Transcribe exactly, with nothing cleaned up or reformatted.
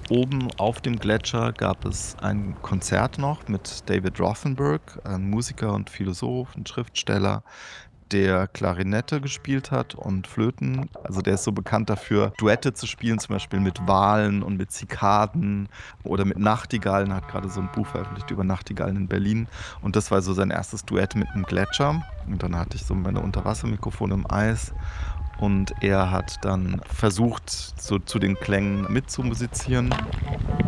Oben auf dem Gletscher gab es ein Konzert noch mit David Rothenberg, ein Musiker und Philosoph und Schriftsteller, der Klarinette gespielt hat und Flöten. Also, der ist so bekannt dafür, Duette zu spielen, zum Beispiel mit Walen und mit Zikaden oder mit Nachtigallen. Er hat grade so 'n Buch veröffentlicht über Nachtigallen in Berlin und das war so sein erstes Duett mit 'nem Gletscher. Und dann hatte ich so meine Unterwassermikrofone im Eis und er hat dann versucht, so zu den Klängen mitzumusizieren.